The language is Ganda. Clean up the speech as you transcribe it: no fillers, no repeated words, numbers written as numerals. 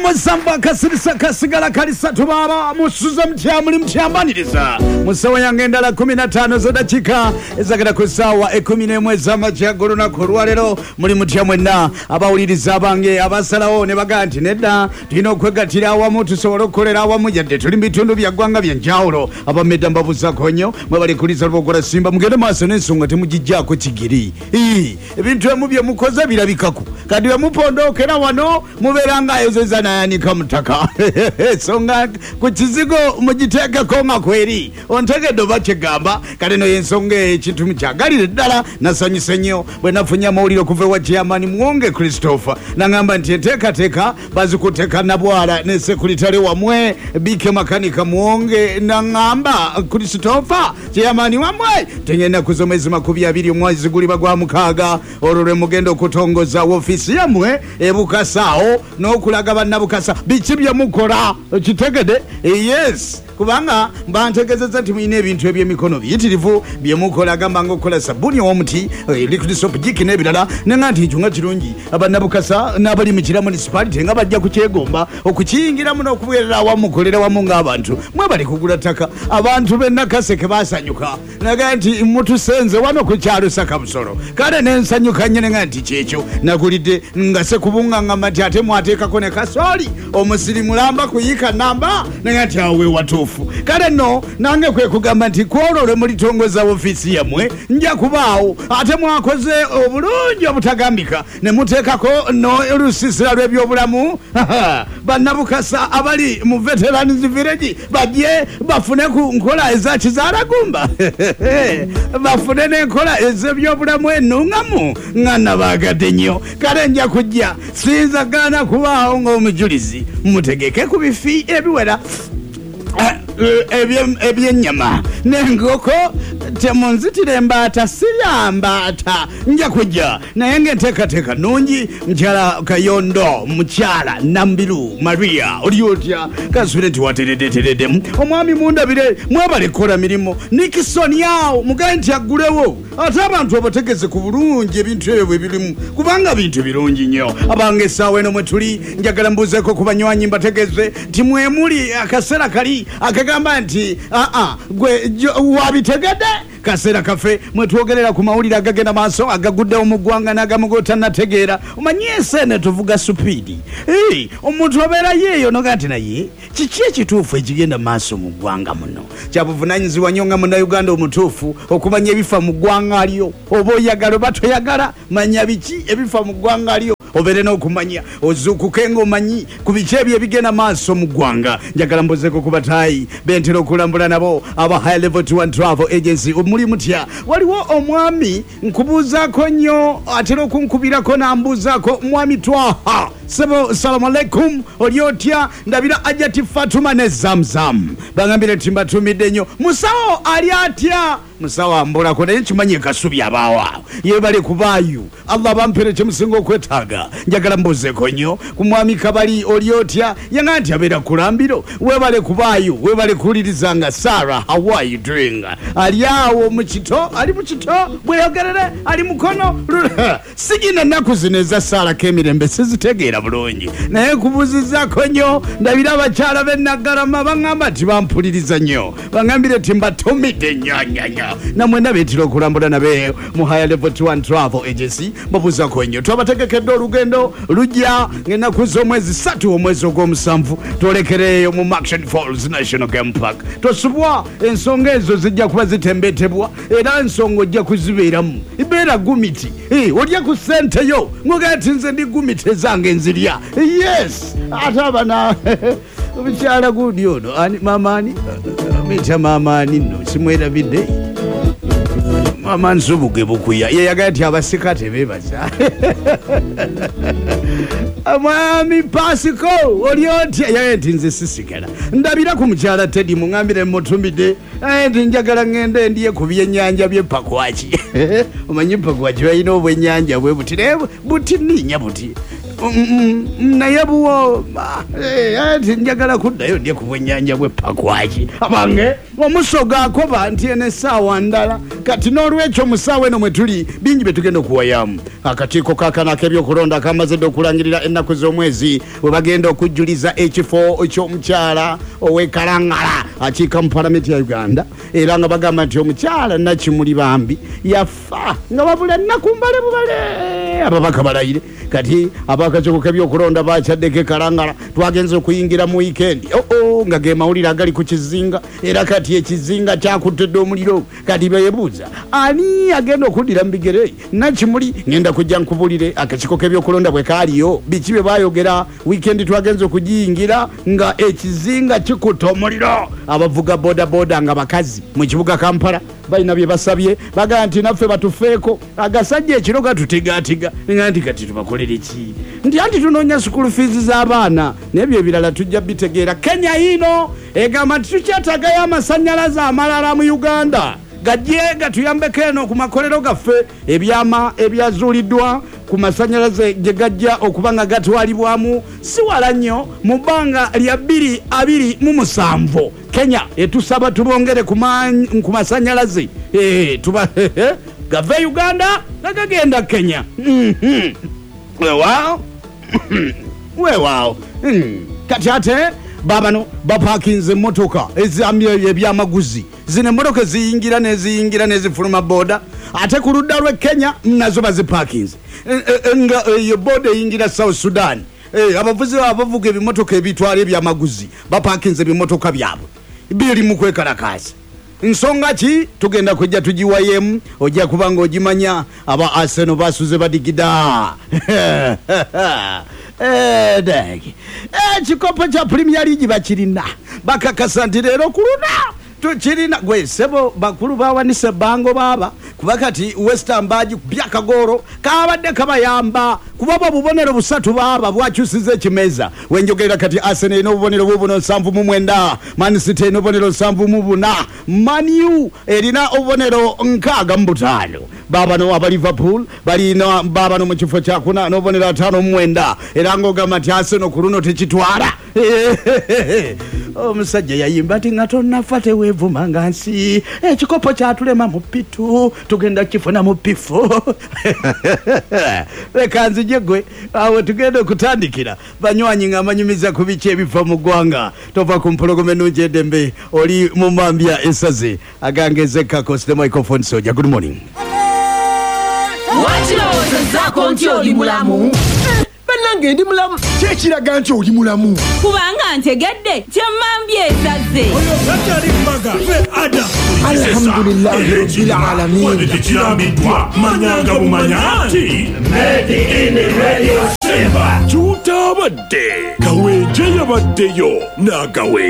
musamba kasirisa kasigala kalisatu baba musuza mtyamuli mtyambaniriza musawa yange endala 15 zodakika ezagala ku ssaawa 11 ez'amajjagolo naku olwaleero muli mutya mwenna abawuliriza abange abasalawo ne bagaa nti nedda tulina okwegattira awamu tusobole okukolera awamu yadde tuli mu bitundu bya ggwanga byenjawulo abamedda mbabuuzako nnyo mwe bali kuliza lubogola simba mugende maaso n'ensonga temugijjaako kigiri ebintu emu bye mukoze birabikaku kati bwe mupondookera wano mubeera ng'ayozeza nayanika mu ttaka ensonga ku kizigo mugiteekeko nga kweri ontegedde oba kyegamba kale no y'ensonga ekintu mukyagalire ddala nasanyuse nnyo bwe nafunye amawulire okuva ewa chairman Mwonge Christopher nagamba nti enteekateeka bazikuteeka nabwala ne sekuritale wamwe bike makanika Mwonge nagamba Christopher chairman wamwe tengenda kuzomezi 20 omwezi guliba gwa mukaaga olwo lwe mugenda okutongoza woofiisi yammwe ebukasaawo n'okulaga bannabukasa biki bye mukola kitegede yes kubanga mbantegezeza nti muyina ebintu ebyemikono biyitirivu byemukola agamba nga okukola sabuni ow'omuti liquid soap jiki n'ebirala nenga nti ekyo nga kirungi abannabukasa n'abali mu kira municipality nga bajja kukyegomba okukiyingiramu n'okubeerera awamu mukolera wamu ng'abantu mwe bali kugula ttaka abantu b'ennakaseke baasanyuka naga nti mutusenze wano ku kyalo Sakamusolo kale nensanyuka nnyo nenga nti kyekyo nagulidde nga sekubunganga nti ate mwateekako ne kasooli omusiri mulamba kuyiika namba nenga nti awe watuufu kale no nange kwe kugamba nti kwolwo lwe mulitongoza woofiisi yammwe nja kubaawo ate mwakoze obulungi obutagambika ne muteekako n'olusiisira lw'ebyobulamu bannabukasa abali mu veterans village bajje bafune ku nkola eza kizaalagumba bafune n'enkola ez'ebyobulamu ennuŋŋamu nga nabaagadde nnyo kale nja kujja sinzagaana kubaawo ng'omujulizi mutegeke ku bifi ebiwera ebyennyama n'enkoko temunzitire embaata sirya mbaata nja kujja naye ng'enteekateeka nnungi mukyala Kayondo mukyala Nambiru Maria oli otya kasubire nti wateredeteredemu omwami mundabire mwebale kukola mirimu Nikisoni awo mugaye nti aggulewo ate abantu abategeze ku bulungi ebintu ebyo bwe birimu kubanga bintu birungi nnyo abange essaawa eno mwe tuli njagala mbuuzeeko ku banywanyi mbategeze nti mwemuli akaseera kali akagamba nti gwe wabitegedde kaseera kaffe mwe twogerera ku mawulire agagenda maaso agaguddewo mu ggwanga n'agamu gotannategeera omanyi enseene tuvuga supiidi omuntu obeera yeeyo noga nti naye kiki ekituufu ekigenda maaso mu ggwanga muno kyabuvunaanyizibwa nnyo nga munnayuganda omutuufu okumanya ebifa mu ggwanga lyo oba oyagala oba toyagala manya biki ebifa mu ggwanga lyo obeere n'okumanya ozuukuke ng'omanyi ku biki ebyo ebigenda maaso mu ggwanga njagala mbozeeko ku bataayi bentera okulambula nabo aba high level to one travel agency muli mutya waliwo omwami nkubuuzaako nnyo atera okunkubirako n'ambuuzaako mwami Twaha sebo salamu alaikum oli otya ndabira Ajati Fatuma ne Zamzam bagambire nti mbatumidde nnyo musawo ali atya musawo ambulako naye nkimanyi ekasubi abaawo yebale kubaayu Allah bampere kyemusinga okwetaaga njagala mbuuzeeko nnyo ku mwami Kabali oli otya yanga nti abeera kulambiro webale kubaayu webale kuwulirizanga Sarah how are you doing ali awo mukito ali mukito bweyogerere ali mukono sigina nnaku zino eza Sarah kemirembe sizitegeera bulungi naye kubuuzizaako nnyo ndabira abakyala b'Enaggalama baŋŋamba nti bampuliriza nnyo baŋŋambire nti mbatumidde nnyo namwenda beetera okulambula nabe mu higher level to one travel agency babuuzako nnyo twabategekedde olugendo lujja ng'ennaku z'omwezi 3 omwezi ogw'omusanvu twolekereeyo mu Action Falls National Game Park tosubwa ensonga ezo zijja kuba zitembeetebwa era ensonga ojja kuzibeeramu ibeera gumiti olya ku ssenteyo ng'ogenda nti nze ndi gumiti ezange nzirya yes ate abana omukyala gundi ono mamani mita mamani nno simwerabidde mama nsubuge bukuya yeyagala nti abasika tebeebaza mwami Pasiko oli otya yaye nti nze sisigala ndabira ku mukyala Teddy muŋambire mutumidde njagala ngende ndiye ku byennyanja by'epakwaki omanyi epakwaki balina obwennyanja bwe buti buti ninya buti naye buwo njagala kuddayo ndiye ku bwennyanja bw'epakwaki abange omusoga akoba nti eno essaawa ndala kati n'olwekyo mu ssaawa eno mwe tuli bingi bye tugenda okuwayamu akakiiko kakanako ebyokulonda kamazidde okulangirira ennaku z'omwezi bwe bagenda okujjuliza ekifo ky'omukyala ow'ekalangala akiika mu palamenti ya uganda era nga bagamba nti omukyala Nakimuli Bambi yafa nga wabula nnaku mbale bubale ababaka balayire kati abakakiiko k'ebyokulonda bakyaddeko ekalangala twagenza okuyingira mu wiikendi nga ge mawulire agali ku kizinga era kati ekizinga kyakuttedde omuliro kati beebuuza ani agenda okuddira mu bigere Nakimuli ngenda kujja nkubulire akakiiko k'ebyokulonda bwe kaaliyo biki bye baayogera wiikendi twagenza okugiyingira nga ekizinga kikutte omuliro abavuga bodaboda nga bakazi mu kibuga Kampala balina bye basabye bagamba nti naffe batufeeko agasajja ekiro gatutigatiga nga nti kati tubakolere ki nti anti tunoonya school fees z'abaana n'ebyo ebirala tujja bitegeera. Kenya ino egamba nti tukyetagayo amasannyalaze amalala mu Uganda gajje gatuyambeko eno ku makolero gaffe ebyama ebyazuuliddwa ku masannyalaze gye gajja okuba nga gatwalibwamu si wala nnyo mu bbanga lya 2027 Kenya etusaba tubongere ku masannyalaze gave Uganda nagagenda Kenya weewaawo kati ate babano bapakinze emmotoka ebyamaguzi zino emmotoka ziyingira nezifuluma boda ate ku ludda lw'e Kenya nazo bazipakinze nga eyo boda eyingira South Sudan abavuzi abavuga ebimotoka ebitwala ebyamaguzi bapakinze ebimotoka byabwe biri mu kwekalakaasa nsonga ki tugenda kujja tugiwayemu ojja kubanga ogimanya aba Arsenal basuze badigida ekikopo kya Premier League bakirina bakakasa nti leero kuluna tukirina gwe sebo bakulu bawanise bango baba kuba kati West Ham baji byakagoro kabadde kabayamba kuba bubonero busatu baba bwakyusize ekimeza wenjogera kati Arsenal ino bubonero bubuno 7-9 Man City ino bubonero 7-4 Man U erina obubonero 6-5 baba no aba Liverpool balina baba no mu kifo kya kuna no bubonero 5-9 era ngogamba nti Arsenal kuluno tekitwala omusajja yayimba ati nga tonnafa weevumanga nsi ekikopo kyatulema mu pitu tugenda kifuna mu pifo leka nzije gwe awo tugenda okutandikira banywanyi nga amanyumiza ku biki ebifa mu ggwanga tova ku mpologome nungi edembe oli mu mambya esaze agangeze kakos the microphone soja. Good morning. Wakirowooza zzaako nti oli mulamu? Bannange ndi mulamu kyekiraga nti oli mulamu kubanga ntegedde kyemmambya esaze alhamdulillahi rabbil alamin kirambidwa manyanga bumanya nti Made in Radio Simba tutabadde kawenje yabaddeyo n'agawe